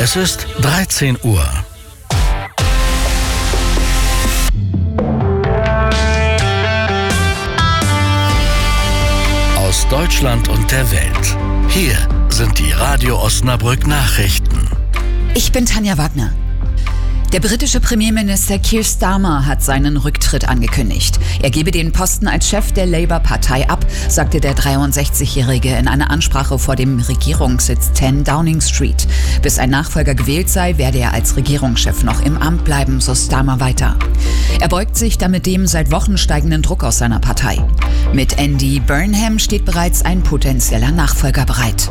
Es ist 13 Uhr. Aus Deutschland und der Welt. Hier sind die Radio Osnabrück Nachrichten. Ich bin Tanja Wagner. Der britische Premierminister Keir Starmer hat seinen Rücktritt angekündigt. Er gebe den Posten als Chef der Labour-Partei ab, sagte der 63-Jährige in einer Ansprache vor dem Regierungssitz 10 Downing Street. Bis ein Nachfolger gewählt sei, werde er als Regierungschef noch im Amt bleiben, so Starmer weiter. Er beugt sich damit dem seit Wochen steigenden Druck aus seiner Partei. Mit Andy Burnham steht bereits ein potenzieller Nachfolger bereit.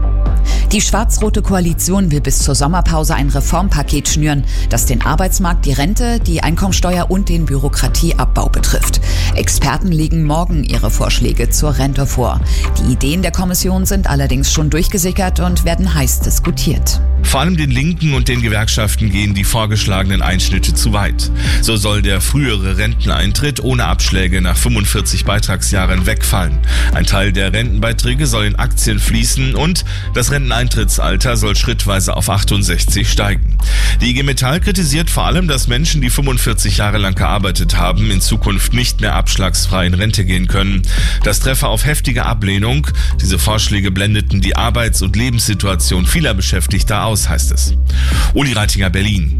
Die schwarz-rote Koalition will bis zur Sommerpause ein Reformpaket schnüren, das den Arbeitsmarkt, die Rente, die Einkommensteuer und den Bürokratieabbau betrifft. Experten legen morgen ihre Vorschläge zur Rente vor. Die Ideen der Kommission sind allerdings schon durchgesickert und werden heiß diskutiert. Vor allem den Linken und den Gewerkschaften gehen die vorgeschlagenen Einschnitte zu weit. So soll der frühere Renteneintritt ohne Abschläge nach 45 Beitragsjahren wegfallen. Ein Teil der Rentenbeiträge soll in Aktien fließen und das Renteneintrittsalter soll schrittweise auf 68 steigen. Die IG Metall kritisiert vor allem, dass Menschen, die 45 Jahre lang gearbeitet haben, in Zukunft nicht mehr abschlagsfrei in Rente gehen können. Das treffe auf heftige Ablehnung. Diese Vorschläge blendeten die Arbeits- und Lebenssituation vieler Beschäftigter aus, heißt es. Uli Reitinger, Berlin.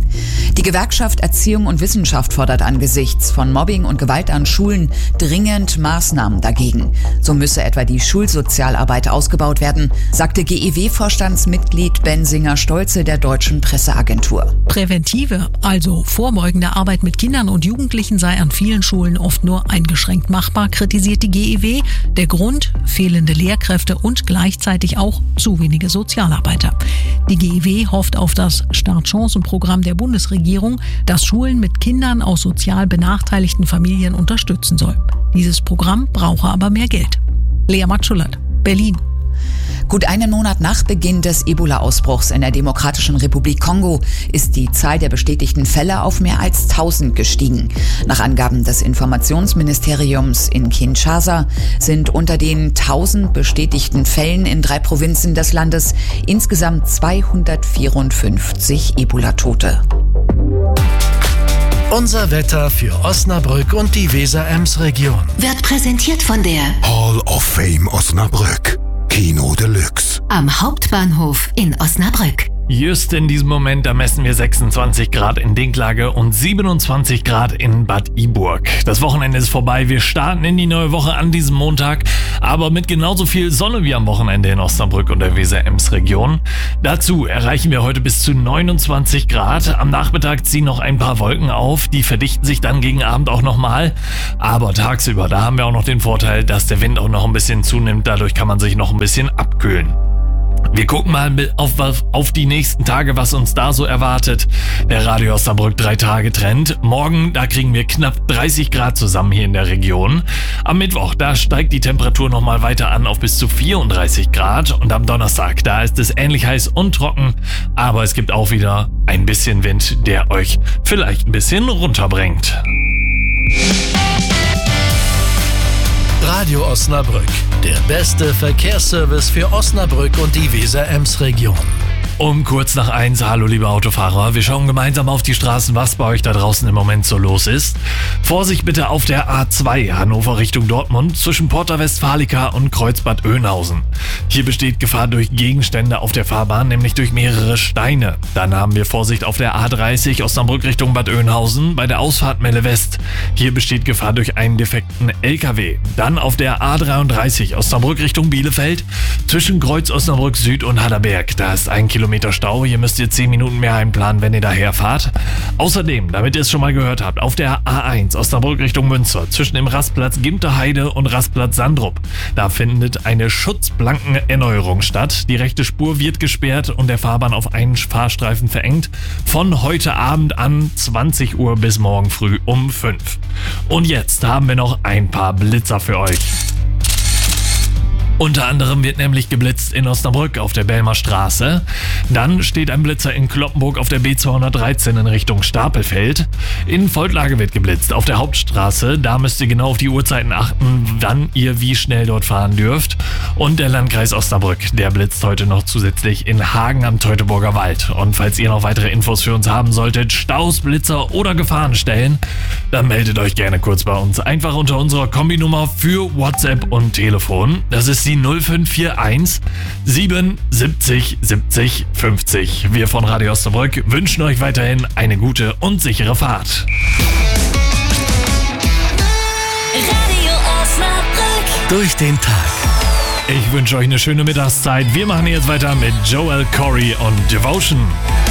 Die Gewerkschaft Erziehung und Wissenschaft fordert angesichts von Mobbing und Gewalt an Schulen dringend Maßnahmen dagegen. So müsse etwa die Schulsozialarbeit ausgebaut werden, sagte GEW-Vorstandsmitglied Bensinger-Stolze der Deutschen Presseagentur. Präventive, also vorbeugende Arbeit mit Kindern und Jugendlichen sei an vielen Schulen oft nur eingeschränkt machbar, kritisiert die GEW. Der Grund: fehlende Lehrkräfte und gleichzeitig auch zu wenige Sozialarbeiter. Die GEW hofft auf das Startchancenprogramm der Bundesregierung, das Schulen mit Kindern aus sozial benachteiligten Familien unterstützen soll. Dieses Programm brauche aber mehr Geld. Lea Matschulat, Berlin. Gut einen Monat nach Beginn des Ebola-Ausbruchs in der Demokratischen Republik Kongo ist die Zahl der bestätigten Fälle auf mehr als 1000 gestiegen. Nach Angaben des Informationsministeriums in Kinshasa sind unter den 1000 bestätigten Fällen in 3 Provinzen des Landes insgesamt 254 Ebola-Tote. Unser Wetter für Osnabrück und die Weser-Ems-Region Wird präsentiert von der Hall of Fame Osnabrück. Kino Deluxe. am Hauptbahnhof in Osnabrück. Just in diesem Moment, da messen wir 26 Grad in Dinklage und 27 Grad in Bad Iburg. Das Wochenende ist vorbei, wir starten in die neue Woche an diesem Montag, aber mit genauso viel Sonne wie am Wochenende in Osnabrück und der Weser-Ems-Region. Dazu erreichen wir heute bis zu 29 Grad. Am Nachmittag ziehen noch ein paar Wolken auf, die verdichten sich dann gegen Abend auch nochmal. Aber tagsüber, da haben wir auch noch den Vorteil, dass der Wind auch noch ein bisschen zunimmt, dadurch kann man sich noch ein bisschen abkühlen. Wir gucken mal auf die nächsten Tage, was uns da so erwartet. Der Radio Osnabrück 3-Tage-Trend. Morgen, da kriegen wir knapp 30 Grad zusammen hier in der Region. Am Mittwoch, da steigt die Temperatur nochmal weiter an auf bis zu 34 Grad. Und am Donnerstag, da ist es ähnlich heiß und trocken. Aber es gibt auch wieder ein bisschen Wind, der euch vielleicht ein bisschen runterbringt. Radio Osnabrück, der beste Verkehrsservice für Osnabrück und die Weser-Ems-Region. Um kurz nach 1, hallo liebe Autofahrer, wir schauen gemeinsam auf die Straßen, was bei euch da draußen im Moment so los ist. Vorsicht bitte auf der A2 Hannover Richtung Dortmund zwischen Porta Westfalica und Kreuzbad Oeynhausen. Hier besteht Gefahr durch Gegenstände auf der Fahrbahn, nämlich durch mehrere Steine. Dann haben wir Vorsicht auf der A30 Osnabrück Richtung Bad Oeynhausen bei der Ausfahrt Melle West. Hier besteht Gefahr durch einen defekten LKW. Dann auf der A33 Osnabrück Richtung Bielefeld zwischen Kreuz Osnabrück Süd und Haderberg. Da ist 1 Kilometer Stau, hier müsst ihr 10 Minuten mehr einplanen, wenn ihr daher fahrt. Außerdem, damit ihr es schon mal gehört habt, auf der A1 Osnabrück Richtung Münster zwischen dem Rastplatz Gimterheide und Rastplatz Sandrup. Da findet eine Schutzplankenerneuerung statt. Die rechte Spur wird gesperrt und der Fahrbahn auf einen Fahrstreifen verengt. Von heute Abend an 20 Uhr bis morgen früh um 5. Und jetzt haben wir noch ein paar Blitzer für euch. Unter anderem wird nämlich geblitzt in Osnabrück auf der Belmer Straße. Dann steht ein Blitzer in Cloppenburg auf der B213 in Richtung Stapelfeld. In Voltlage wird geblitzt auf der Hauptstraße. Da müsst ihr genau auf die Uhrzeiten achten, wann ihr wie schnell dort fahren dürft. Und der Landkreis Osnabrück, der blitzt heute noch zusätzlich in Hagen am Teutoburger Wald. Und falls ihr noch weitere Infos für uns haben solltet, Staus, Blitzer oder Gefahrenstellen, dann meldet euch gerne kurz bei uns. Einfach unter unserer Kombinummer für WhatsApp und Telefon. Das ist die 0541 77 70 50. Wir von Radio Osnabrück wünschen euch weiterhin eine gute und sichere Fahrt. Radio Osnabrück. Durch den Tag. Ich wünsche euch eine schöne Mittagszeit. Wir machen jetzt weiter mit Joel Corey und Devotion.